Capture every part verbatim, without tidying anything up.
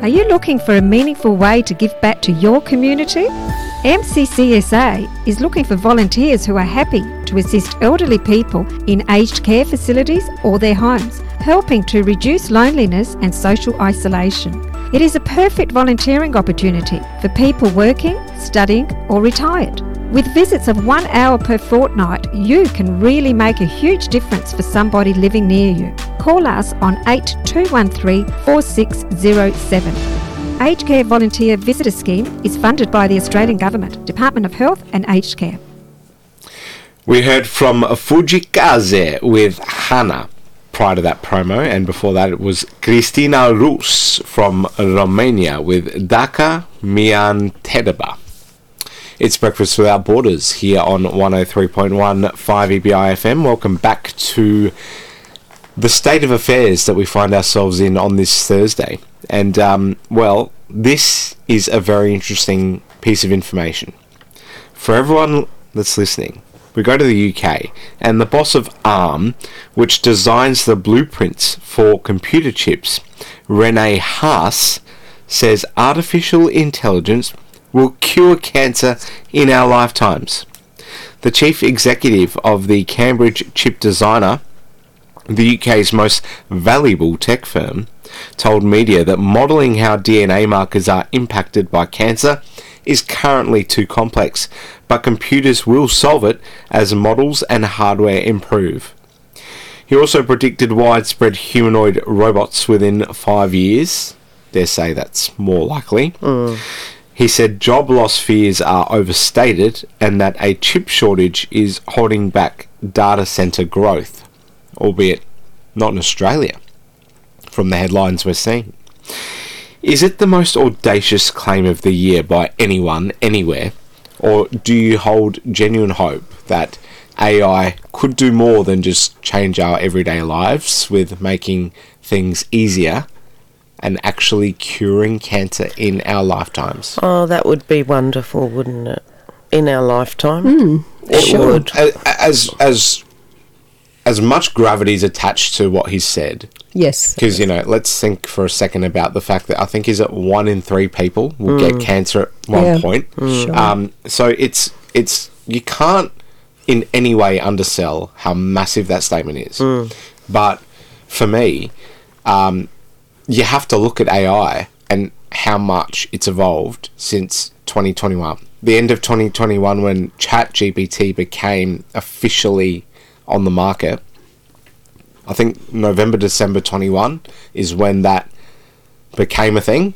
Are you looking for a meaningful way to give back to your community? M C C S A is looking for volunteers who are happy to assist elderly people in aged care facilities or their homes, helping to reduce loneliness and social isolation. It is a perfect volunteering opportunity for people working, studying or retired. With visits of one hour per fortnight, you can really make a huge difference for somebody living near you. Call us on eight two one three, four six zero seven. Aged Care Volunteer Visitor Scheme is funded by the Australian Government, Department of Health and Aged Care. We heard from Fujikaze with Hana prior to that promo, and before that it was Cristina Rus from Romania with Daka Mian Tedeba. It's Breakfast Without Borders here on one oh three point one five E B I F M. Welcome back to the state of affairs that we find ourselves in on this Thursday. And, um, well, this is a very interesting piece of information. For everyone that's listening, we go to the U K, and the boss of ARM, which designs the blueprints for computer chips, Rene Haas, says artificial intelligence will cure cancer in our lifetimes. The chief executive of the Cambridge chip designer, the U K's most valuable tech firm, told media that modelling how D N A markers are impacted by cancer is currently too complex, but computers will solve it as models and hardware improve. He also predicted widespread humanoid robots within five years. Dare say that's more likely. Mm. He said job loss fears are overstated and that a chip shortage is holding back data centre growth, albeit not in Australia, from the headlines we're seeing. Is it the most audacious claim of the year by anyone, anywhere? Or do you hold genuine hope that A I could do more than just change our everyday lives with making things easier and actually curing cancer in our lifetimes? Oh, that would be wonderful, wouldn't it? In our lifetime? Mm, it sure. would. As, as, as much gravity is attached to what he's said. Yes. Because, you know, let's think for a second about the fact that I think is it one in three people will mm. get cancer at one yeah. point. Mm. Sure. Um, so it's, it's, you can't in any way undersell how massive that statement is. Mm. But for me, um, you have to look at A I and how much it's evolved since twenty twenty-one. The end of twenty twenty-one, when ChatGPT became officially on the market, I think November, December twenty-one is when that became a thing.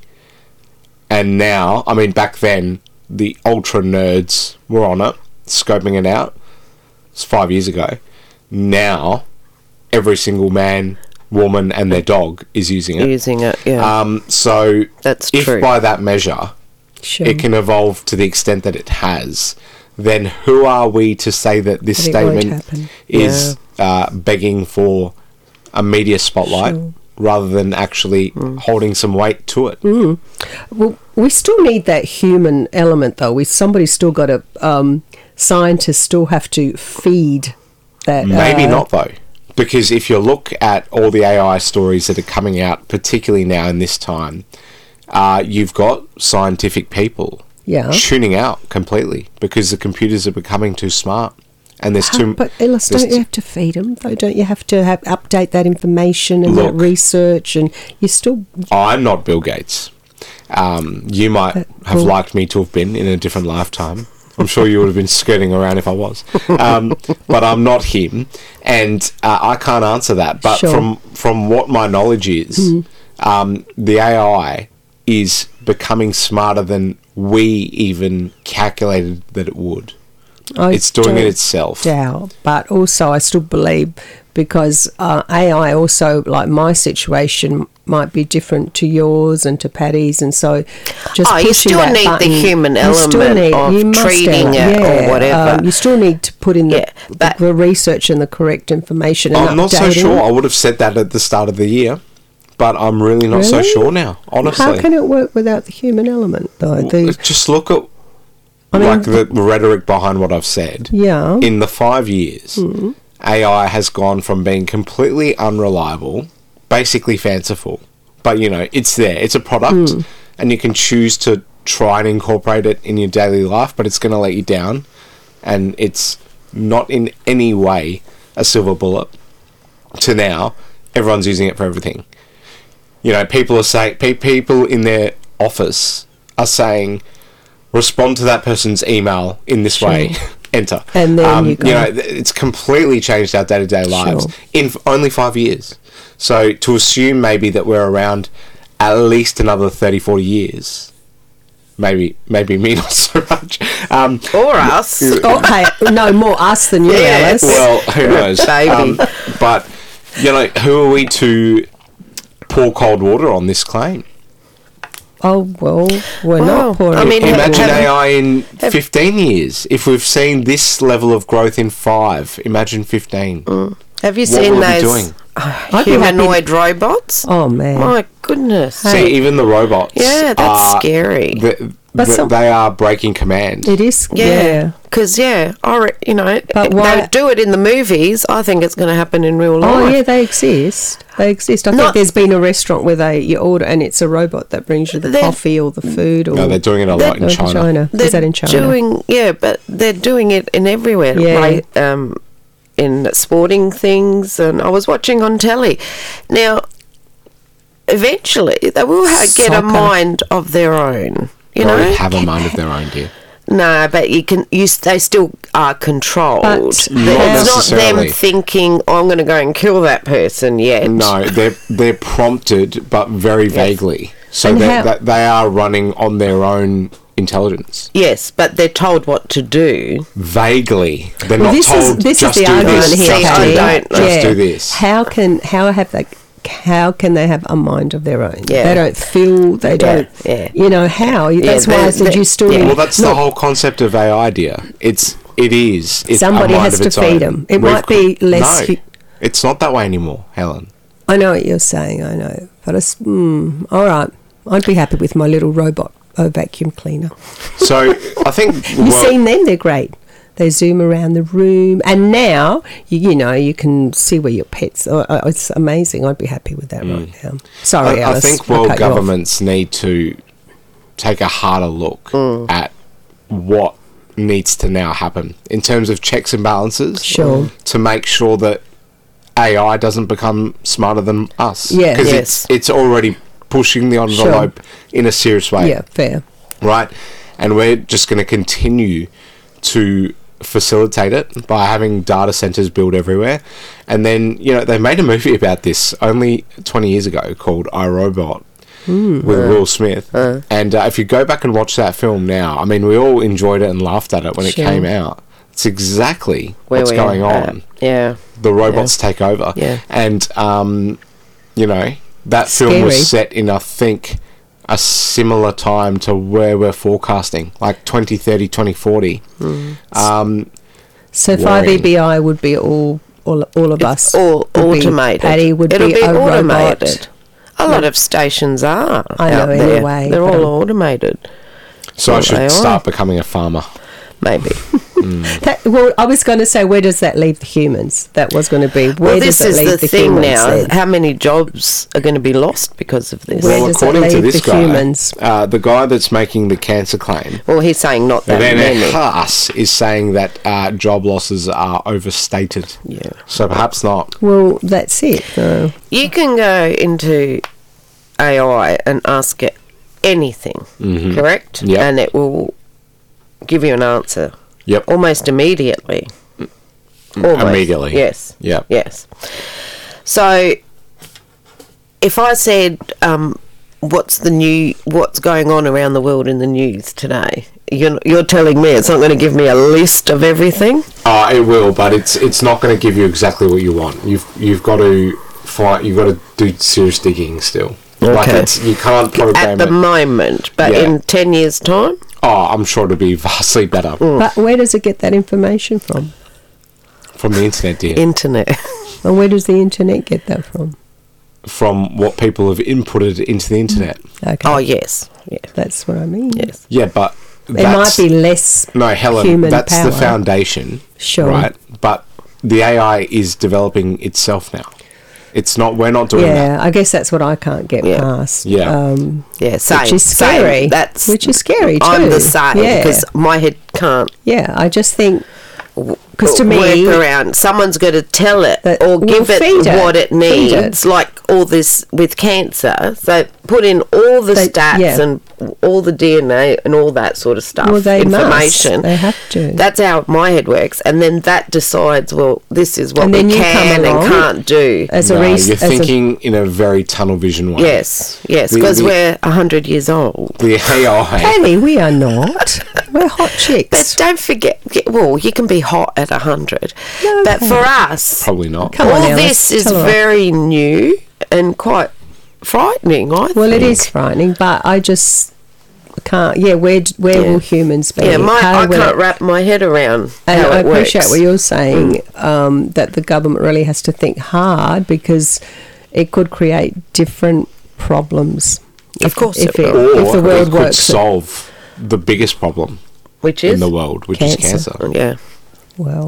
And now, I mean, back then, the ultra nerds were on it, scoping it out. It's five years ago. Now, every single man, woman and their dog is using it. Using it, yeah. Um, so that's if true. by that measure, sure. it can evolve to the extent that it has, then who are we to say that this but statement is yeah. uh, begging for a media spotlight sure. rather than actually mm. holding some weight to it? Mm. Well, we still need that human element, though. We somebody's still got to, um, scientists still have to feed that. Maybe uh, not, though. Because if you look at all the A I stories that are coming out, particularly now in this time, uh, you've got scientific people yeah. tuning out completely because the computers are becoming too smart. And there's too... But, Ellis, don't you have to feed them, though? Don't you have to have update that information and Look, that research? And you still... I'm not Bill Gates. Um, you might but, have well, liked me to have been in a different lifetime. I'm sure you would have been skirting around if I was. Um, but I'm not him, and uh, I can't answer that. But sure. from from what my knowledge is, mm-hmm. um, the A I is becoming smarter than we even calculated that it would. I it's doing it don't itself. Doubt, but also I still believe because uh, A I also, like my situation, might be different to yours and to Paddy's, and so just oh, pushing you still that need button, the human element need, of treating it yeah, or whatever. Um, you still need to put in the, yeah, but the research and the correct information. And I'm not so sure. I would have said that at the start of the year, but I'm really not really? so sure now, honestly. How can it work without the human element, though? The, Just look at I mean, like the rhetoric behind what I've said. Yeah. In the five years, mm. A I has gone from being completely unreliable, basically fanciful, but you know, it's there. It's a product, Mm. and you can choose to try and incorporate it in your daily life, but it's going to let you down, and it's not in any way a silver bullet. To now, everyone's using it for everything. You know, people are saying, pe- people in their office are saying, respond to that person's email in this Sure. way. Enter. And then um, you go. you know, th- it's completely changed our day-to-day lives Sure. in f- only five years. So to assume maybe that we're around at least another thirty, forty years, maybe maybe me not so much. Um, Or us. Oh, hey, no, more us than you, Yeah. Alice. well, who knows? Baby. Um, but, you know, who are we to pour cold water on this claim? Oh, well, we're Wow. not pouring. I mean, have- Imagine have- A I in fifteen years. If we've seen this level of growth in five, imagine fifteen. Have you What seen will we be those doing? I'd be humanoid robots? oh, man. My goodness. See, even the robots. Yeah, that's are- scary. the- But the- some- they are breaking command. It is, yeah. Yeah, because yeah, I re- you know, But they why- do it in the movies. I think it's going to happen in real life. Oh, yeah, they exist. They exist. I think Not- there's been a restaurant where they you order and it's a robot that brings you the They're- coffee or the food. Or No, they're doing it a lot in Oh, China. They're Is that in China? Doing yeah, but they're doing it in everywhere. Yeah. Right, um, in sporting things, and I was watching on telly. Now, eventually, they will ha- get a Soccer. mind of their own. You They know, already have a mind of their own, dear. no, but you can. You s- they still are controlled. But it's Not not them necessarily. thinking, oh, "I'm going to go and kill that person." Yet, No, they're they're prompted, but very vaguely. So And they how- that they are running on their own intelligence. Yes, but they're told what to do. Vaguely, they're Well, not this told. is this just is the do argument this, here. See, I Patty. don't- just Yeah. do this. How can how have they? How can they have a mind of their own? Yeah. They don't feel. They don't. yeah. You know how? That's why I they're- said they're- you still. yeah. Well, that's the Look, whole concept of A I, dear. It's it is. It's Somebody a mind has of to its feed own. 'em. It We've might be cr- less No, hu- it's not that way anymore, Helen. I know what you're saying. I know, but it's mm, all right. I'd be happy with my little robot oh, vacuum cleaner. So I think You've well, seen them? They're great. They zoom around the room, and now you, you know you can see where your pets. Oh, oh, it's amazing. I'd be happy with that right now. Sorry, Mm. I, I Alice. think I world cut you off. governments need to take a harder look at what needs to now happen in terms of checks and balances. Sure. To make sure that A I doesn't become smarter than us. Yeah. Because Yes. it's it's already pushing the envelope in a serious way. Yeah, fair. Right? And we're just going to continue to facilitate it by having data centers built everywhere. And then, you know, they made a movie about this only twenty years ago called iRobot with Will Smith. And uh, if you go back and watch that film now, I mean, we all enjoyed it and laughed at it when Sure. it came out. It's exactly Where what's we going are on. at. Yeah. The robots take over. Yeah. And, um, you know, that film Scary. was set in, I think, a similar time to where we're forecasting, like twenty thirty, twenty forty. Um, So Worrying. five E B I would be all all, all of us. It's all would be- automated. Patty would It'll be, be, a automated. robot. A lot of stations are. I know, out in a there. way, They're but all I'm- automated. so I Well, should they are. start becoming a farmer. Maybe. That, well, I was going to say, where does that leave the humans? That was going to be. Where well, does this it is leave the, the, thing humans now. then? How many jobs are going to be lost because of this? Where Well, does it according to leave this the guy, humans? uh, the guy that's making the cancer claim, Well, he's saying not that Van many. Haas, is saying that uh, job losses are overstated. Yeah. So perhaps not. Well, that's it. though. You can go into A I and ask it anything, correct? Yep. And it will give you an answer Yep. almost immediately. Almost. Immediately. Yes. Yep. Yes. So, if I said, um, "What's the new? What's going on around the world in the news today?" You're, you're telling me it's not going to give me a list of everything. Uh, it will, but it's it's not going to give you exactly what you want. You've you've got to find. You've got to do serious digging still. Like Okay. it's you can't program At the it. moment, but Yeah. in ten years' time, Oh, I'm sure it'll be vastly better But where does it get that information from? from the internet, dear. internet. And where does the internet get that from? From what people have inputted into the internet. Okay, Oh yes, yes, that's what I mean. yes. Yeah, but It might be less. no, Helen. human That's power. the foundation, Sure. right? But the A I is developing itself now. It's not. We're not doing Yeah, that. I guess that's what I can't get Yeah. past. Yeah. Um, Yeah, same. which is same. scary. That's which is scary too. I'm the same Yeah. because my head can't. Yeah, I just think because to me, work around. Someone's got to tell it That- or well, give it, feed it. what it Feed needs. it. Like all this with cancer, so put in all the They- stats yeah. and all the D N A and all that sort of stuff. Well, they information. must. They have to. That's how my head works, and then that decides. Well, this is what And we then you can come and along can't do. as No, a res- you're as a- thinking in a very tunnel vision way. Yes, yes, The- because the- we're a hundred years old. The A I. Penny, we are not. We're hot But chicks. don't forget, well, you can be hot at a hundred, No, but okay. for us, Probably not. Come on all now, this let's is tell her. very new and quite frightening. I Well, it think. is frightening, but I just can't. Yeah, where d- where Yeah. will humans be? Yeah, my, How I will can't it- wrap my head around And how I it appreciate works. what you're saying, um, that the government really has to think hard because it could create different problems. Of if- course if, it it, will. Or if the world it could works. solve the biggest problem Which is in the world, which Cancer. is cancer. Yeah. Well,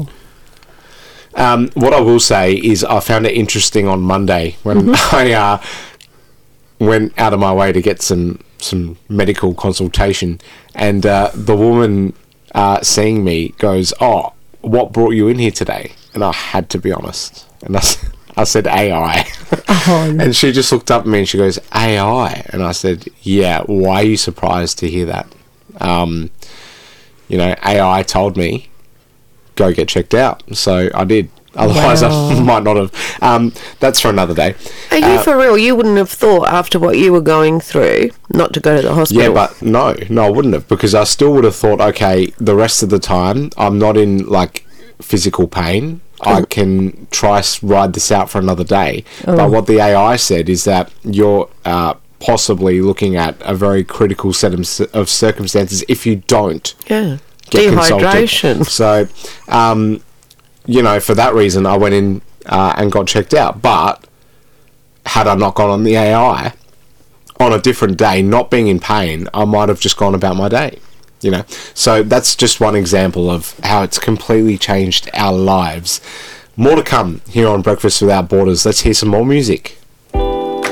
Um, what I will say is I found it interesting on Monday when Mm-hmm. I uh, went out of my way to get some, some medical consultation, and uh, the woman uh, seeing me goes, "Oh, what brought you in here today?" And I had to be honest, and I, s- I said A I. oh, no. And she just looked up at me and she goes, A I. And I said, yeah, why are you surprised to hear that? Um, you know, A I told me, go get checked out. So I did. Otherwise, I Wow. might not have. Um, that's for another day. Are you Uh, for real? You wouldn't have thought after what you were going through not to go to the hospital. Yeah, but no, no, I wouldn't have, because I still would have thought, okay, the rest of the time, I'm not in, like, physical pain. I can try s- ride this out for another day. But what the A I said is that you're uh, possibly looking at a very critical set of, c- of circumstances if you don't yeah, get consulted. dehydration. So, um, you know, for that reason, I went in uh, and got checked out. But had I not gone on the A I on a different day, not being in pain, I might have just gone about my day. You know, so that's just one example of how it's completely changed our lives. More to come here on Breakfast Without Borders. Let's hear some more music.